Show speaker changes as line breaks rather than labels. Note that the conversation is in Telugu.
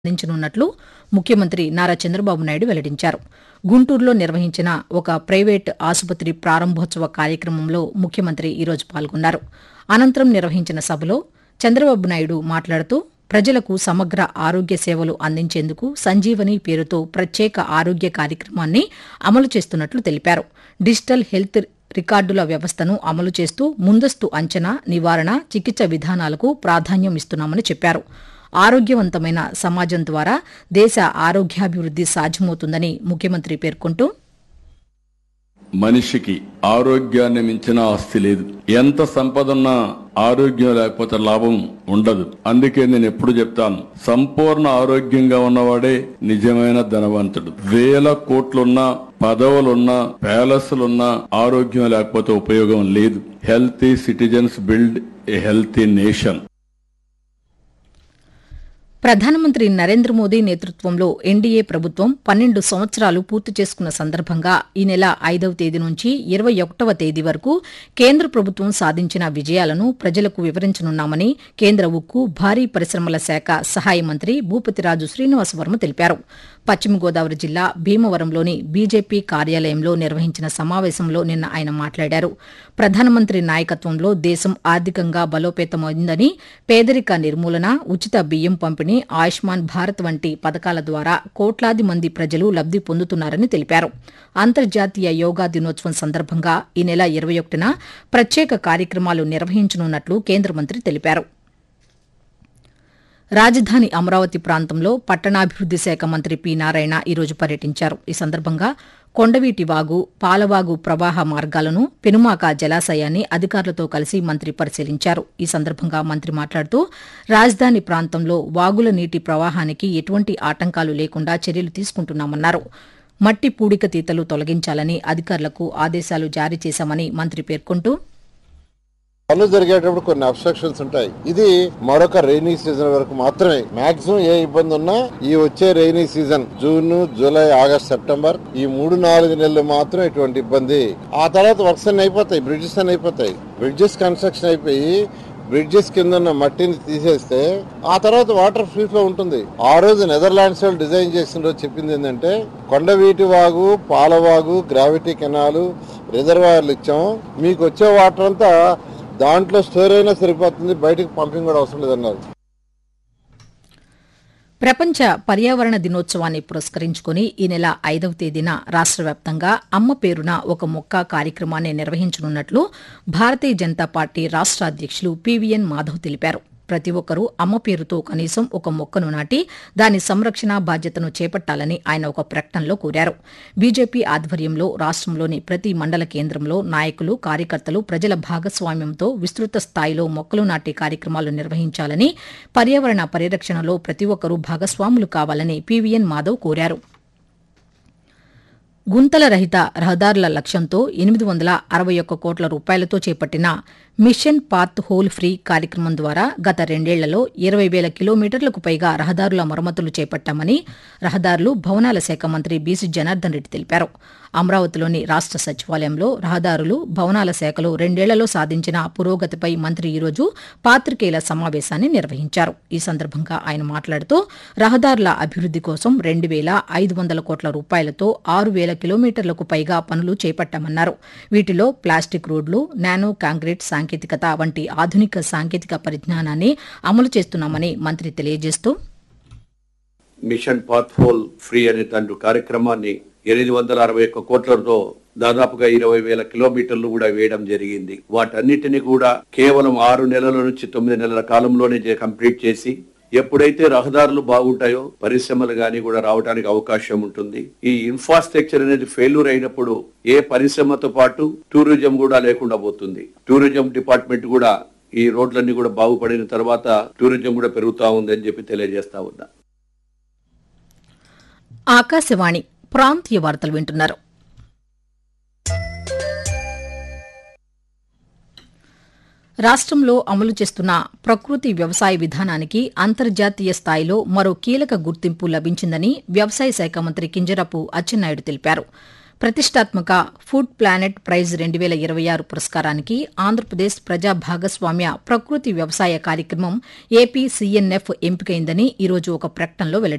అందించనున్నట్లు ముఖ్యమంత్రి నారా చంద్రబాబు నాయుడు వెల్లడించారు. గుంటూరులో నిర్వహించిన ఒక ప్రైవేటు ఆసుపత్రి ప్రారంభోత్సవ కార్యక్రమంలో ముఖ్యమంత్రి ఈరోజు పాల్గొన్నారు. అనంతరం నిర్వహించిన సభలో చంద్రబాబు నాయుడు మాట్లాడుతూ ప్రజలకు సమగ్ర ఆరోగ్య సేవలు అందించేందుకు సంజీవని పేరుతో ప్రత్యేక ఆరోగ్య కార్యక్రమాన్ని అమలు చేస్తున్నట్లు తెలిపారు. డిజిటల్ హెల్త్ రికార్డుల వ్యవస్థను అమలు చేస్తూ ముందస్తు అంచనా, నివారణ, చికిత్స విధానాలకు ప్రాధాన్యం ఇస్తున్నామని చెప్పారు. ఆరోగ్యవంతమైన సమాజం ద్వారా దేశ ఆరోగ్యాభివృద్ది సాధ్యమవుతుందని ముఖ్యమంత్రి పేర్కొంటూ
మనిషికి ఆరోగ్యాన్ని మించిన ఆస్తి లేదు. ఎంత సంపదన్నా ఆరోగ్యం లేకపోతే లాభం ఉండదు. అందుకే నేను ఎప్పుడు చెప్తాను, సంపూర్ణ ఆరోగ్యంగా ఉన్నవాడే నిజమైన ధనవంతుడు. వేల కోట్లున్నా, పదవులున్నా, ప్యాలెస్లున్నా ఆరోగ్యం లేకపోతే ఉపయోగం లేదు. Healthy citizens build a healthy nation.
ప్రధానమంత్రి నరేంద్ర మోదీ నేతృత్వంలో ఎన్డీఏ ప్రభుత్వం 12 సంవత్సరాలు పూర్తి చేసుకున్న సందర్భంగా ఈ నెల 5వ తేదీ నుంచి 21వ తేదీ వరకు కేంద్ర ప్రభుత్వం సాధించిన విజయాలను ప్రజలకు వివరించనున్నామని కేంద్ర ఉక్కు, భారీ పరిశ్రమల శాఖ సహాయ మంత్రి భూపతిరాజు శ్రీనివాసవర్మ తెలిపారు. పశ్చిమ గోదావరి జిల్లా భీమవరంలోని బీజేపీ కార్యాలయంలో నిర్వహించిన సమావేశంలో నిన్న ఆయన మాట్లాడారు. ప్రధానమంత్రి నాయకత్వంలో దేశం ఆర్థికంగా బలోపేతమైందని, పేదరిక నిర్మూలన, ఉచిత బియ్యం పంపిణీ, ఆయుష్మాన్ భారత్ వంటి పథకాల ద్వారా కోట్లాది మంది ప్రజలు లబ్ది పొందుతున్నారని తెలిపారు. అంతర్జాతీయ యోగా దినోత్సవం సందర్భంగా ఈ నెల 21న ప్రత్యేక కార్యక్రమాలు నిర్వహించనున్నట్లు కేంద్ర మంత్రి తెలిపారు. రాజధాని అమరావతి ప్రాంతంలో పట్టణాభివృద్ది శాఖ మంత్రి పి. నారాయణ ఈరోజు పర్యటించారు. ఈ సందర్భంగా కొండవీటి వాగు, పాలవాగు ప్రవాహ మార్గాలను, పెనుమాక జలాశయాన్ని అధికారులతో కలిసి మంత్రి పరిశీలించారు. ఈ సందర్భంగా మంత్రి మాట్లాడుతూ రాజధాని ప్రాంతంలో వాగుల నీటి ప్రవాహానికి ఎటువంటి ఆటంకాలు లేకుండా చర్యలు తీసుకుంటున్నామన్నారు. మట్టి పూడికతీతలు తొలగించాలని అధికారులకు ఆదేశాలు జారీ చేశామని మంత్రి పేర్కొంటూ
పనులు జరిగేటప్పుడు కొన్ని అబ్స్ట్రక్షన్స్ ఉంటాయి. ఇది మరొక రైనీ సీజన్ వరకు మాత్రమే. మాక్సిమం ఏ ఇబ్బంది ఉన్నా ఈ వచ్చే rainy season June, July, August, September ఈ 3-4 నెలలు మాత్రం ఎటువంటి ఇబ్బంది. ఆ తర్వాత వర్క్స్ అన్ని అయిపోతాయి, బ్రిడ్జెస్ అన్ని అయిపోతాయి. బ్రిడ్జెస్ కన్స్ట్రక్షన్ అయిపోయి బ్రిడ్జెస్ కింద ఉన్న మట్టిని తీసేస్తే ఆ తర్వాత వాటర్ ఫ్రీ ఫ్లో ఉంటుంది. ఆ రోజు నెదర్లాండ్స్ వాళ్ళు డిజైన్ చేసిన రోజు చెప్పింది ఏంటంటే కొండవీటి వాగు, పాలవాగు, గ్రావిటీ కెనాలు, రిజర్వాయర్లు ఇచ్చాం. మీకు వచ్చే వాటర్ అంతా దాంట్లో స్టోర్ అయినా సరిపోతుంది, బయటకు పంపింగ్ కూడా అవసరం లేదన్నారు.
ప్రపంచ పర్యావరణ దినోత్సవాన్ని పురస్కరించుకుని ఈ నెల 5వ తేదీన రాష్ట్ర వ్యాప్తంగా అమ్మ పేరున ఒక మొక్క కార్యక్రమాన్ని నిర్వహించనున్నట్లు భారతీయ జనతా పార్టీ రాష్ట్ర అధ్యక్షులు పీవీఎన్ మాధవ్ తెలిపారు. ప్రతి ఒక్కరూ అమ్మ పేరుతో కనీసం ఒక మొక్కను నాటి దాని సంరక్షణ బాధ్యతను చేపట్టాలని ఆయన ఒక ప్రకటనలో కోరారు. బీజేపీ ఆధ్వర్యంలో రాష్ట్రంలోని ప్రతి మండల కేంద్రంలో నాయకులు, కార్యకర్తలు ప్రజల భాగస్వామ్యంతో విస్తృత స్థాయిలో మొక్కలు నాటే కార్యక్రమాలు నిర్వహించాలని, పర్యావరణ పరిరక్షణలో ప్రతి ఒక్కరూ భాగస్వాములు కావాలని పీవీఎన్ మాధవ్ కోరారు. గుంతల రహిత రహదారుల లక్ష్యంతో 861 కోట్ల రూపాయలతో చేపట్టిన మిషన్ పాత్ హోల్ ఫ్రీ కార్యక్రమం ద్వారా గత 2 ఏళ్లలో 20,000 కిలోమీటర్లకు పైగా రహదారుల మరమ్మతులు చేపట్టామని రహదారులు, భవనాల శాఖ మంత్రి బీసీ జనార్దన్ రెడ్డి తెలిపారు. అమరావతిలోని రాష్ట్ర సచివాలయంలో రహదారులు, భవనాల శాఖలో 2 ఏళ్లలో సాధించిన పురోగతిపై మంత్రి ఈరోజు పాత్రికేయుల సమావేశాన్ని నిర్వహించారు. ఈ సందర్భంగా ఆయన మాట్లాడుతూ రహదారుల అభివృద్ది కోసం 2,500 కోట్ల రూపాయలతో 6,000 కిలోమీటర్లకు పైగా పనులు చేపట్టామన్నారు. వీటిలో ప్లాస్టిక్ రోడ్లు, నానో కాంక్రీట్ సాంకేతికత వంటి ఆధునిక సాంకేతిక పరిజ్ఞానాన్ని అమలు చేస్తున్నామని మంత్రి తెలియజేస్తూ
మిషన్ పాత్ హోల్ ఫ్రీ అనే తండ్రి కార్యక్రమాన్ని 861 కోట్లతో దాదాపుగా 20,000 కిలోమీటర్లు కూడా వేయడం జరిగింది. వాటన్నిటిని కూడా కేవలం 6 నెలల నుంచి 9 నెలల కాలంలోనే కంప్లీట్ చేసి ఎప్పుడైతే రహదారులు బాగుంటాయో పరిశ్రమలు గాని కూడా రావడానికి అవకాశం ఉంటుంది. ఈ ఇన్ఫ్రాస్ట్రక్చర్ అనేది ఫెయిల్యూర్ అయినప్పుడు ఏ పరిశ్రమతో పాటు టూరిజం కూడా లేకుండా పోతుంది. టూరిజం డిపార్ట్మెంట్ కూడా ఈ రోడ్లన్నీ కూడా బాగుపడిన తర్వాత టూరిజం కూడా పెరుగుతా ఉంది అని చెప్పి తెలియజేస్తా ఉన్నా.
ఆకాశవాణి ప్రాంతీయ వార్తలు వింటున్నారు. రాష్ట్రంలో అమలు చేస్తున్న ప్రకృతి వ్యవసాయ విధానానికి అంతర్జాతీయ స్థాయిలో మరో కీలక గుర్తింపు లభించిందని వ్యవసాయ శాఖ మంత్రి కింజరాపు అచ్చెన్నాయుడు తెలిపారు. ప్రతిష్టాత్మక ఫుడ్ ప్లానెట్ ప్రైజ్ 2026 పురస్కారానికి ఆంధ్రప్రదేశ్ ప్రజా భాగస్వామ్య ప్రకృతి వ్యవసాయ కార్యక్రమం ఏపీ సీఎన్ఎఫ్ ఎంపికైందని ఈరోజు ఒక ప్రకటనలో వెల్లడించారు.